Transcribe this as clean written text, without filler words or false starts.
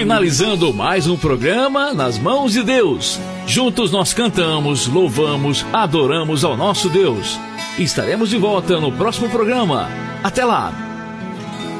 Finalizando mais um programa nas mãos de Deus. Juntos nós cantamos, louvamos, adoramos ao nosso Deus. Estaremos de volta no próximo programa. Até lá!